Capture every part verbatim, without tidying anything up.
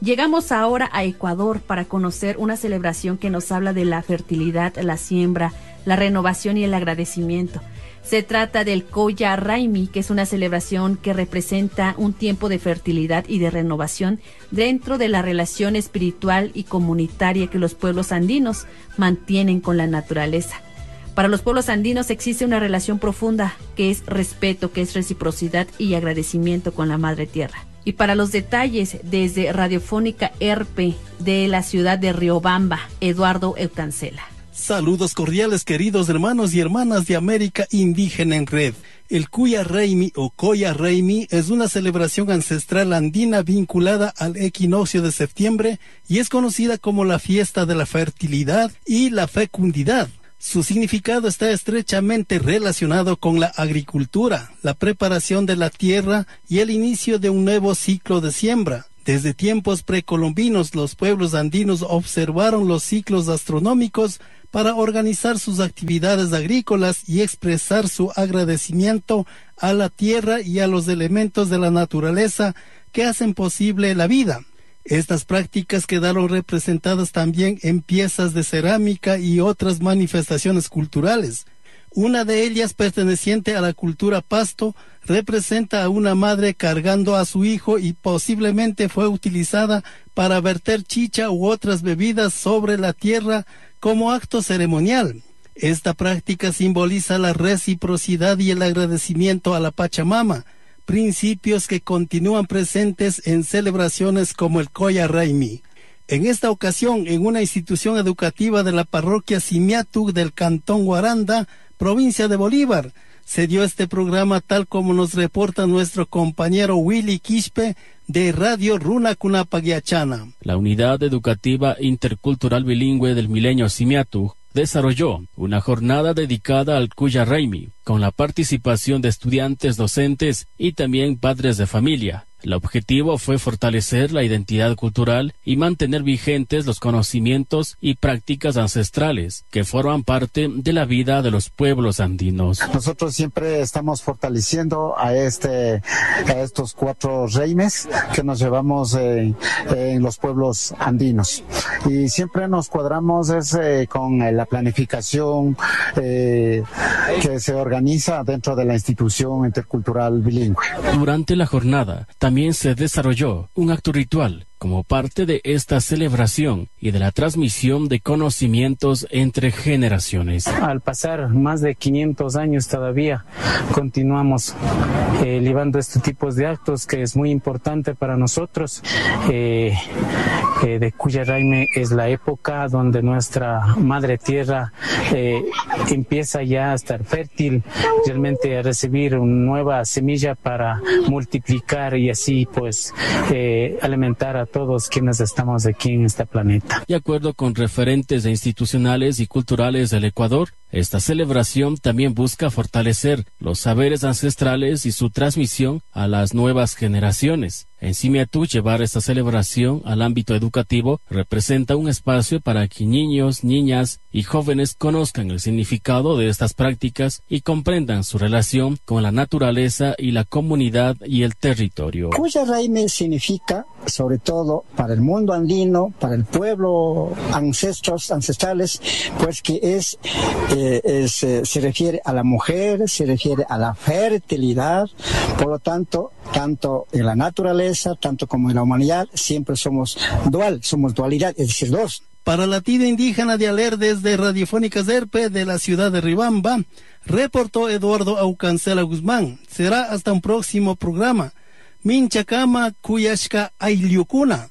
Llegamos ahora a Ecuador para conocer una celebración que nos habla de la fertilidad, la siembra, la renovación y el agradecimiento. Se trata del Coya Raimi, que es una celebración que representa un tiempo de fertilidad y de renovación dentro de la relación espiritual y comunitaria que los pueblos andinos mantienen con la naturaleza. Para los pueblos andinos existe una relación profunda que es respeto, que es reciprocidad y agradecimiento con la Madre Tierra. Y para los detalles, desde Radiofónica E R P de la ciudad de Riobamba, Eduardo Eucancela. Saludos cordiales, queridos hermanos y hermanas de América Indígena en Red. El Cuya Raimi o Coya Raimi es una celebración ancestral andina vinculada al equinoccio de septiembre y es conocida como la fiesta de la fertilidad y la fecundidad. Su significado está estrechamente relacionado con la agricultura, la preparación de la tierra y el inicio de un nuevo ciclo de siembra. Desde tiempos precolombinos, los pueblos andinos observaron los ciclos astronómicos para organizar sus actividades agrícolas y expresar su agradecimiento a la tierra y a los elementos de la naturaleza que hacen posible la vida. Estas prácticas quedaron representadas también en piezas de cerámica y otras manifestaciones culturales. Una de ellas, perteneciente a la cultura pasto, representa a una madre cargando a su hijo y posiblemente fue utilizada para verter chicha u otras bebidas sobre la tierra como acto ceremonial. Esta práctica simboliza la reciprocidad y el agradecimiento a la Pachamama, principios que continúan presentes en celebraciones como el Coya Raimi. En esta ocasión, en una institución educativa de la parroquia Simiatu del Cantón Guaranda, provincia de Bolívar, se dio este programa tal como nos reporta nuestro compañero Willy Quispe de Radio Runa Cunapaguiachana. La Unidad Educativa Intercultural Bilingüe del Milenio Simiatu desarrolló una jornada dedicada al Cuya Raimi, con la participación de estudiantes, docentes y también padres de familia. El objetivo fue fortalecer la identidad cultural y mantener vigentes los conocimientos y prácticas ancestrales que forman parte de la vida de los pueblos andinos. Nosotros siempre estamos fortaleciendo a este a estos cuatro reimes que nos llevamos eh, en los pueblos andinos y siempre nos cuadramos es, eh, con eh, la planificación eh, que se organiza dentro de la institución intercultural bilingüe. Durante la jornada también También se desarrolló un acto ritual como parte de esta celebración y de la transmisión de conocimientos entre generaciones. Al pasar más de quinientos años todavía continuamos eh, llevando este tipo de actos que es muy importante para nosotros. Eh, eh, de Cuya Raimi es la época donde nuestra madre tierra eh, empieza ya a estar fértil, realmente a recibir una nueva semilla para multiplicar y así pues eh, alimentar a todos quienes estamos aquí en este planeta. De acuerdo con referentes institucionales y culturales del Ecuador, esta celebración también busca fortalecer los saberes ancestrales y su transmisión a las nuevas generaciones. En Simiatu, llevar esta celebración al ámbito educativo representa un espacio para que niños, niñas y jóvenes conozcan el significado de estas prácticas y comprendan su relación con la naturaleza y la comunidad y el territorio. Cuya Raimi significa, sobre todo para el mundo andino, para el pueblo ancestros ancestrales, pues que es, eh, es eh, se refiere a la mujer, se refiere a la fertilidad, por lo tanto, tanto en la naturaleza, tanto como en la humanidad, siempre somos dual, somos dualidad, es decir, dos. Para la tida indígena de Aler desde Radiofónica E R P de la ciudad de Riobamba, reportó Eduardo Aucancela Guzmán. Será hasta un próximo programa. Minchacama Cuyashka Ayliukuna.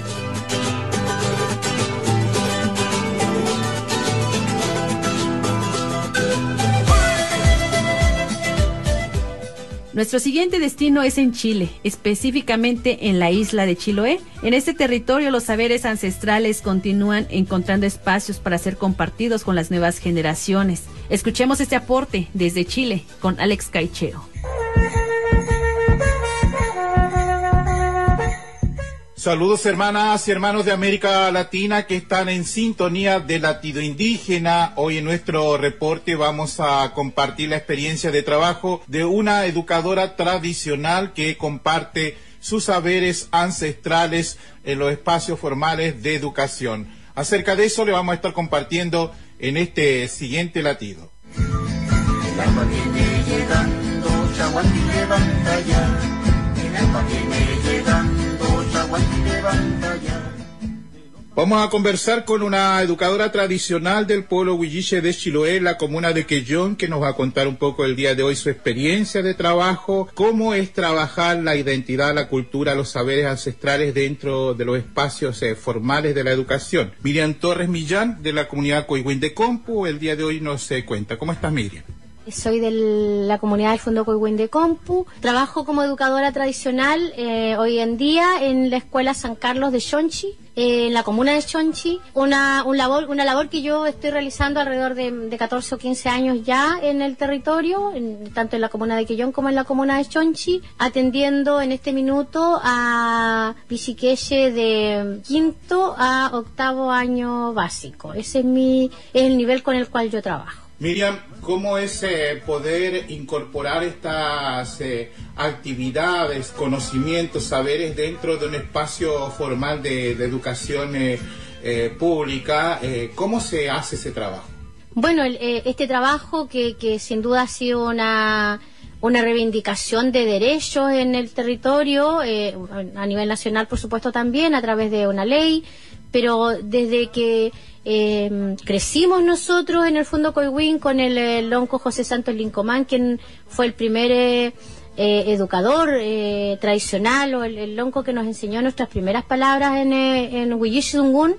Nuestro siguiente destino es en Chile, específicamente en la isla de Chiloé. En este territorio los saberes ancestrales continúan encontrando espacios para ser compartidos con las nuevas generaciones. Escuchemos este aporte desde Chile con Alex Caicheo. Saludos hermanas y hermanos de América Latina que están en sintonía de Latido Indígena. Hoy en nuestro reporte vamos a compartir la experiencia de trabajo de una educadora tradicional que comparte sus saberes ancestrales en los espacios formales de educación. Acerca de eso le vamos a estar compartiendo en este siguiente latido. El agua viene llegando, Chaguanti levanta ya. El agua viene llegando, Chaguanti levanta ya. Vamos a conversar con una educadora tradicional del pueblo huilliche de Chiloé, la comuna de Quellón, que nos va a contar un poco el día de hoy su experiencia de trabajo, cómo es trabajar la identidad, la cultura, los saberes ancestrales dentro de los espacios eh, formales de la educación. Miriam Torres Millán, de la comunidad Coihuén de Compu, el día de hoy nos eh, cuenta. ¿Cómo estás, Miriam? Soy de la comunidad del Fondo Coihuén de Compu. Trabajo como educadora tradicional eh, hoy en día en la Escuela San Carlos de Xonchi, eh, en la comuna de Xonchi. Una, un labor, una labor que yo estoy realizando alrededor de, de catorce o quince años ya en el territorio, en, tanto en la comuna de Quellón como en la comuna de Xonchi, atendiendo en este minuto a pichiqueche de quinto a octavo año básico. Ese es, mi, es el nivel con el cual yo trabajo. Miriam, ¿cómo es eh, poder incorporar estas eh, actividades, conocimientos, saberes dentro de un espacio formal de, de educación eh, eh, pública? Eh, ¿Cómo se hace ese trabajo? Bueno, el, eh, este trabajo que, que sin duda ha sido una, una reivindicación de derechos en el territorio, eh, a nivel nacional por supuesto también, a través de una ley, pero desde que eh, crecimos nosotros en el Fondo Coihuén con el, el lonco José Santos Lincomán, quien fue el primer eh, eh, educador eh, tradicional, o el, el lonco que nos enseñó nuestras primeras palabras en, eh, en Huilliche Zungun,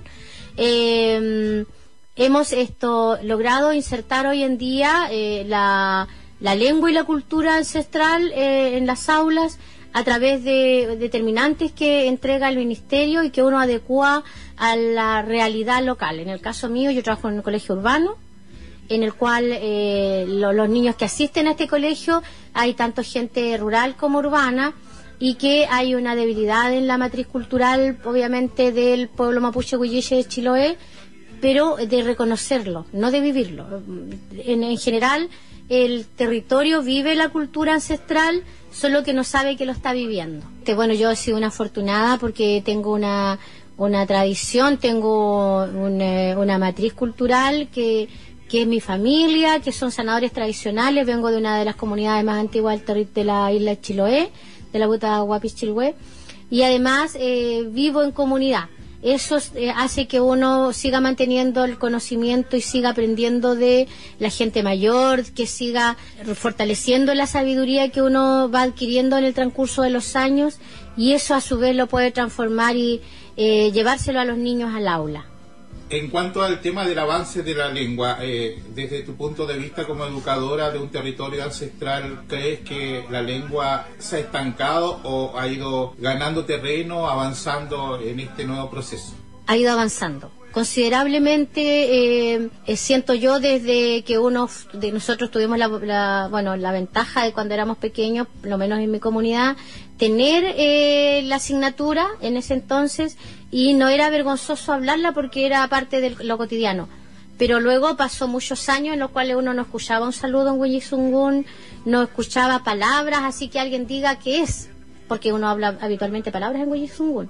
eh, hemos esto logrado insertar hoy en día eh, la, la lengua y la cultura ancestral eh, en las aulas, a través de determinantes que entrega el ministerio y que uno adecua a la realidad local. En el caso mío, yo trabajo en un colegio urbano, en el cual eh, lo, los niños que asisten a este colegio, hay tanto gente rural como urbana, y que hay una debilidad en la matriz cultural, obviamente, del pueblo mapuche huilliche de Chiloé, pero de reconocerlo, no de vivirlo. En, en general, el territorio vive la cultura ancestral, solo que no sabe que lo está viviendo. Que bueno, yo he sido una afortunada porque tengo una, una tradición, tengo una, una matriz cultural que, que es mi familia, que son sanadores tradicionales. Vengo de una de las comunidades más antiguas del territorio de la isla de Chiloé, de la Buta Guapis Chilhue, y además eh, vivo en comunidad. Eso eh, hace que uno siga manteniendo el conocimiento y siga aprendiendo de la gente mayor, que siga fortaleciendo la sabiduría que uno va adquiriendo en el transcurso de los años, y eso a su vez lo puede transformar y eh, llevárselo a los niños al aula. En cuanto al tema del avance de la lengua, eh, desde tu punto de vista como educadora de un territorio ancestral, ¿crees que la lengua se ha estancado o ha ido ganando terreno, avanzando en este nuevo proceso? Ha ido avanzando considerablemente, eh, eh, siento yo, desde que uno de nosotros tuvimos la, la bueno la ventaja de cuando éramos pequeños, por lo menos en mi comunidad, tener eh, la asignatura en ese entonces, y no era vergonzoso hablarla porque era parte de lo cotidiano. Pero luego pasó muchos años en los cuales uno no escuchaba un saludo en Huilliche Zungun, no escuchaba palabras, así que alguien diga qué es, porque uno habla habitualmente palabras en Huilliche Zungun.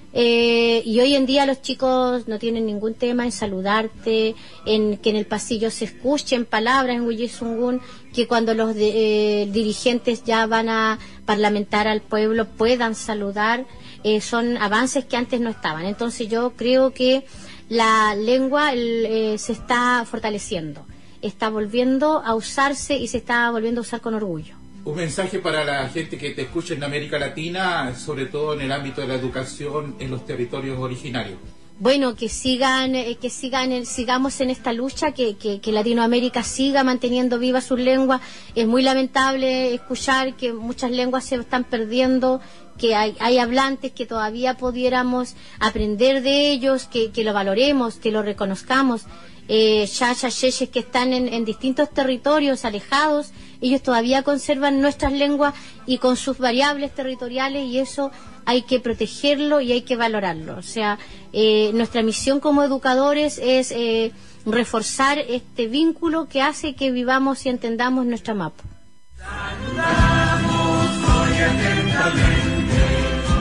Eh, y hoy en día los chicos no tienen ningún tema en saludarte, en que en el pasillo se escuchen palabras en Huilliche Zungun, que cuando los de, eh, dirigentes ya van a parlamentar al pueblo puedan saludar. Eh, son avances que antes no estaban. Entonces yo creo que la lengua el, eh, se está fortaleciendo, está volviendo a usarse y se está volviendo a usar con orgullo. Un mensaje para la gente que te escucha en América Latina, sobre todo en el ámbito de la educación en los territorios originarios. Bueno, que sigan, eh, que sigan, eh, sigamos en esta lucha, que, que, que Latinoamérica siga manteniendo viva sus lenguas. Es muy lamentable escuchar que muchas lenguas se están perdiendo, que hay, hay hablantes que todavía pudiéramos aprender de ellos, que, que lo valoremos, que lo reconozcamos. Eh, chachas, cheches que están en, en distintos territorios alejados, ellos todavía conservan nuestras lenguas y con sus variables territoriales, y eso hay que protegerlo y hay que valorarlo. O sea, eh, nuestra misión como educadores es eh, reforzar este vínculo que hace que vivamos y entendamos nuestra mapa. Saludamos hoy atentamente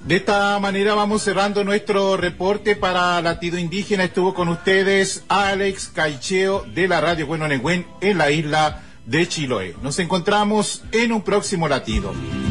De esta manera vamos cerrando nuestro reporte para Latido Indígena. Estuvo con ustedes Alex Caicheo de la Radio Bueno Negüén en la isla de Chiloé. Nos encontramos en un próximo latido.